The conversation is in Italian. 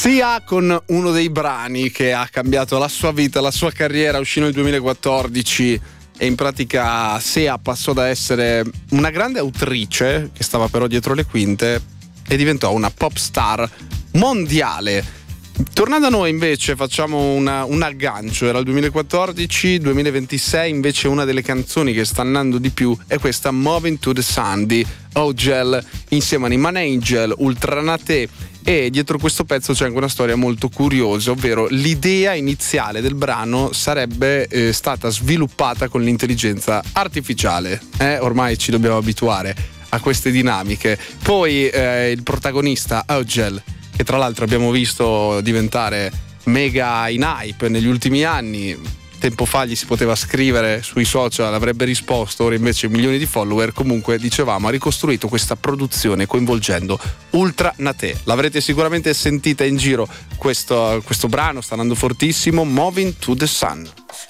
Sia con uno dei brani che ha cambiato la sua vita, la sua carriera, uscì nel 2014 e in pratica Sia passò da essere una grande autrice che stava però dietro le quinte e diventò una pop star mondiale. Tornando a noi invece facciamo un aggancio, era il 2014, 2026 invece una delle canzoni che sta andando di più è questa Moving to the Sun di Ogel insieme a Niman Angel, Ultranate, e dietro questo pezzo c'è anche una storia molto curiosa, ovvero l'idea iniziale del brano sarebbe stata sviluppata con l'intelligenza artificiale, ormai ci dobbiamo abituare a queste dinamiche. Poi il protagonista Ogel, che tra l'altro abbiamo visto diventare mega in hype negli ultimi anni, tempo fa gli si poteva scrivere sui social, avrebbe risposto, ora invece milioni di follower. Comunque dicevamo, ha ricostruito questa produzione coinvolgendo Ultranate. L'avrete sicuramente sentita in giro, questo brano sta andando fortissimo, Moving to the Sun.